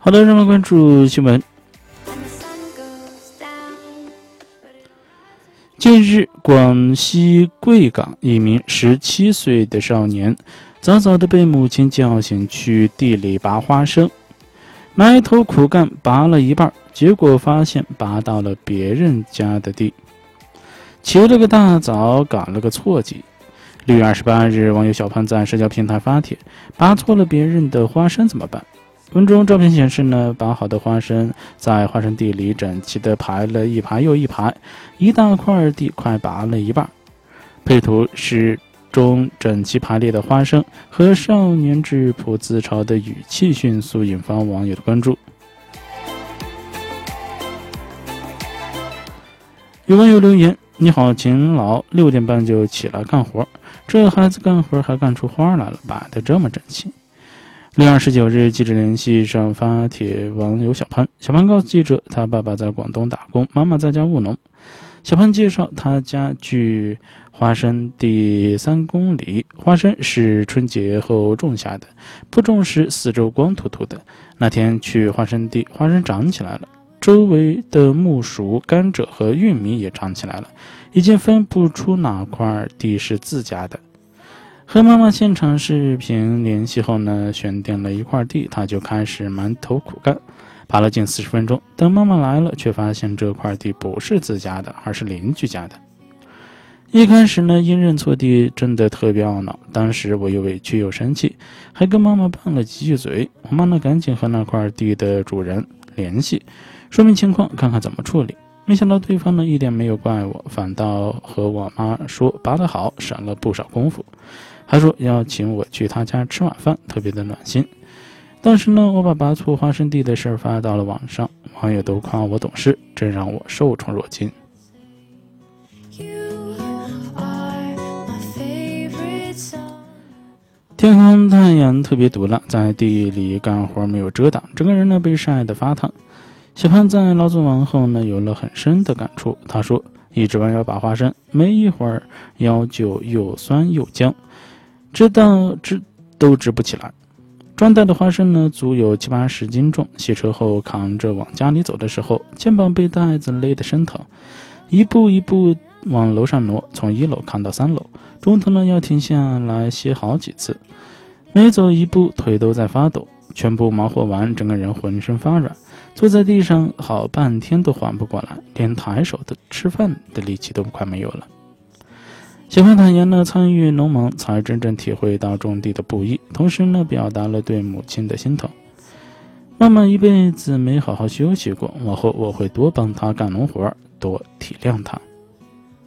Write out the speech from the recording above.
好的，让我们关注新闻。近日，广西贵港一名17岁的少年早早地被母亲叫醒去地里拔花生，埋头苦干，拔了一半，结果发现拔到了别人家的地，起了个大早，赶了个错级。6月28日，网友小潘在社交平台发帖，拔错了别人的花生怎么办？文中照片显示呢，拔好的花生在花生地里整齐地排了一排又一排，一大块地快拔了一半。配图是中整齐排列的花生和少年质朴自嘲的语气，迅速引发网友的关注。有网友留言：你好勤劳，6点半就起来干活，这孩子干活还干出花来了，摆得这么整齐。6月29日，记者联系上发帖网友小潘。小潘告诉记者，他爸爸在广东打工，妈妈在家务农。小潘介绍，他家距花生地3公里，花生是春节后种下的，不种时四周光秃秃的。那天去花生地，花生长起来了，周围的木薯、甘蔗和玉米也长起来了，已经分不出哪块地是自家的。和妈妈现场视频联系后呢，选定了一块地，他就开始埋头苦干，拔了近40分钟。等妈妈来了，却发现这块地不是自家的，而是邻居家的。一开始呢，因认错地真的特别懊恼，当时我又委屈又生气，还跟妈妈拌了几句嘴。我妈呢，赶紧和那块地的主人联系，说明情况，看看怎么处理。没想到对方呢，一点没有怪我，反倒和我妈说拔得好，省了不少功夫，还说要请我去他家吃晚饭，特别的暖心。当时呢，我把拔错花生地的事发到了网上，网友都夸我懂事，真让我受宠若惊。天空太阳特别毒辣，在地里干活没有遮挡，整个人呢被晒得发烫。小潘在劳作完后呢，有了很深的感触。他说，一直弯腰拔花生，没一会儿腰就又酸又僵，直都直不起来。装袋的花生呢，足有70-80斤重。洗车后扛着往家里走的时候，肩膀被袋子勒得生疼，一步一步往楼上挪，从1楼扛到3楼，中途呢要停下来歇好几次，每走一步腿都在发抖。全部忙活完，整个人浑身发软，坐在地上好半天都缓不过来，连抬手的吃饭的力气都快没有了。小潘坦言呢，参与农忙才真正体会到种地的不易，同时呢，表达了对母亲的心疼。妈妈一辈子没好好休息过，往后我会多帮她干农活，多体谅她。